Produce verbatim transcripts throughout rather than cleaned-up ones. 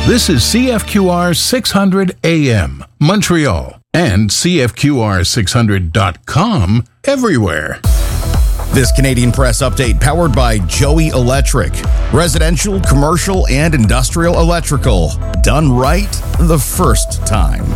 This is C F Q R six hundred A M, Montreal, and C F Q R six hundred dot com everywhere. This Canadian Press update powered by Joey Electric. Residential, commercial, and industrial electrical. Done right the first time.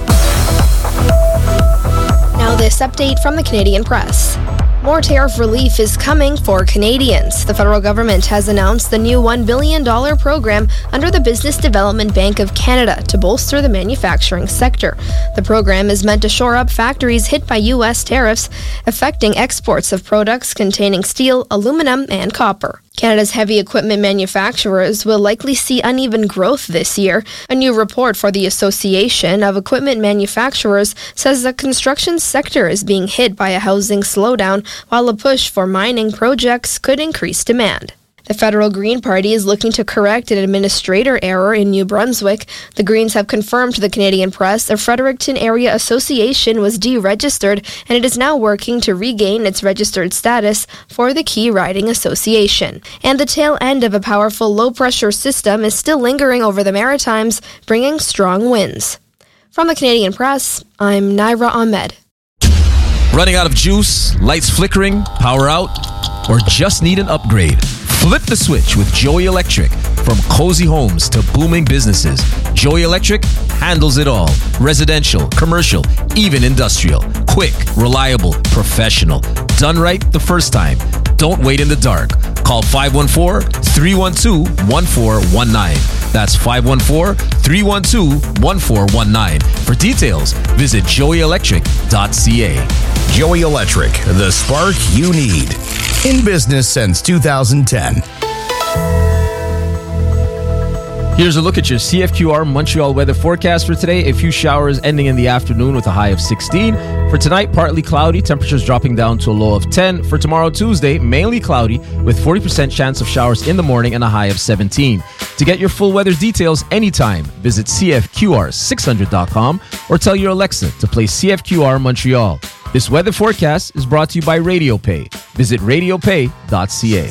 Now this update from the Canadian Press. More tariff relief is coming for Canadians. The federal government has announced the new one billion dollars program under the Business Development Bank of Canada to bolster the manufacturing sector. The program is meant to shore up factories hit by U S tariffs, affecting exports of products containing steel, aluminum, and copper. Canada's heavy equipment manufacturers will likely see uneven growth this year. A new report for the Association of Equipment Manufacturers says the construction sector is being hit by a housing slowdown, while a push for mining projects could increase demand. The Federal Green Party is looking to correct an administrator error in New Brunswick. The Greens have confirmed to the Canadian Press a Fredericton Area Association was deregistered, and it is now working to regain its registered status for the Key Riding Association. And the tail end of a powerful low-pressure system is still lingering over the Maritimes, bringing strong winds. From the Canadian Press, I'm Naira Ahmed. Running out of juice, lights flickering, power out, or just need an upgrade? Flip the switch with Joey Electric. From cozy homes to booming businesses, Joey Electric handles it all. Residential, commercial, even industrial. Quick, reliable, professional. Done right the first time. Don't wait in the dark. Call five one four, three one two, one four one nine. That's five one four, three one two, one four one nine. For details, visit joey electric dot c a. Joey Electric, the spark you need. In business since two thousand ten. Here's a look at your C F Q R Montreal weather forecast for today. A few showers ending in the afternoon with a high of sixteen. For tonight, partly cloudy, temperatures dropping down to a low of ten. For tomorrow, Tuesday, mainly cloudy with forty percent chance of showers in the morning and a high of seventeen. To get your full weather details anytime, visit C F Q R six hundred dot com or tell your Alexa to play C F Q R Montreal. This weather forecast is brought to you by RadioPay. Visit radio pay dot c a.